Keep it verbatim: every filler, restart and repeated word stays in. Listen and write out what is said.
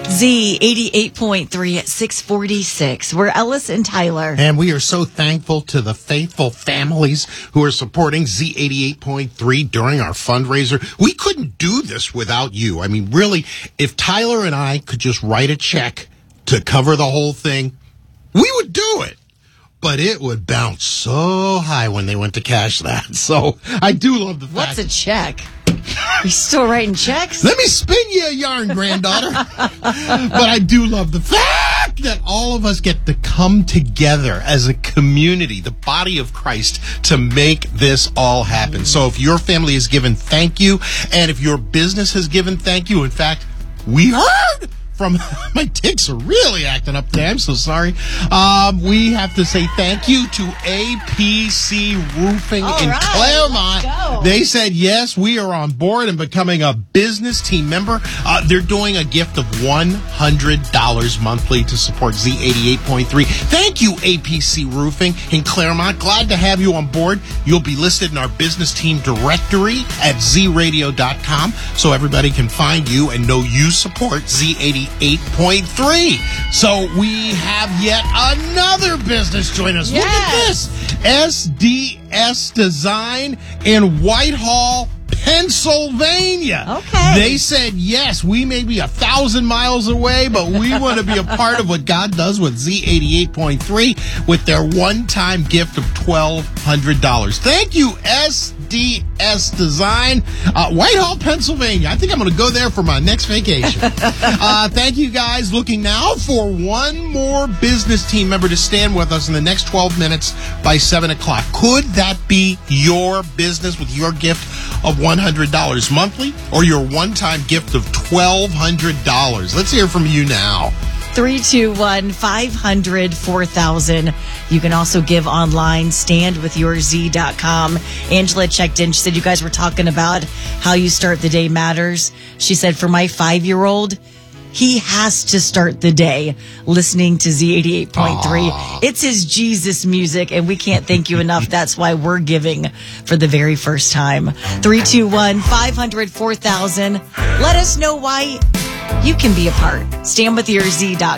Z eighty-eight point three at six forty-six. We're Ellis and Tyler. And we are so thankful to the faithful families who are supporting Z eighty-eight point three during our fundraiser. We couldn't do this without you. I mean, really, if Tyler and I could just write a check to cover the whole thing, we would do it. But it would bounce so high when they went to cash that. So I do love the fact. What's a check? Are you still writing checks? Let me spin you a yarn, granddaughter. But I do love the fact that all of us get to come together as a community, the body of Christ, to make this all happen. So if your family has given, thank you. And if your business has given, thank you. In fact, we heard from my ticks are really acting up today. I'm so sorry. Um, we have to say thank you to A P C Roofing All in right, Claremont. let's go. They said, yes, we are on board and becoming a business team member. Uh, they're doing a gift of one hundred dollars monthly to support Z eighty-eight point three. Thank you, A P C Roofing in Claremont. Glad to have you on board. You'll be listed in our business team directory at z radio dot com so everybody can find you and know you support Z eighty-eight point three. So we have yet another business join us. Yes. Look at this. S D S Design in Whitehall, Pennsylvania. Okay. They said, yes, we may be a thousand miles away, but we want to be a part of what God does with Z eighty-eight point three with their one-time gift of twelve hundred dollars. Thank you, S D S Design, uh, Whitehall, Pennsylvania. I think I'm going to go there for my next vacation. uh, thank you, guys. Looking now for one more business team member to stand with us in the next twelve minutes by seven o'clock. Could that be your business with your gift of one hundred dollars monthly or your one-time gift of twelve hundred dollars? Let's hear from you now. three two one, five hundred, four thousand. You can also give online, stand with your z dot com. Angela checked in. She said you guys were talking about how you start the day matters. She said, for my five-year-old, he has to start the day listening to Z eighty-eight point three. It's his Jesus music, and we can't thank you enough. That's why we're giving for the very first time. three two one, five hundred, four thousand. Let us know why you can be a part. stand with your z dot com.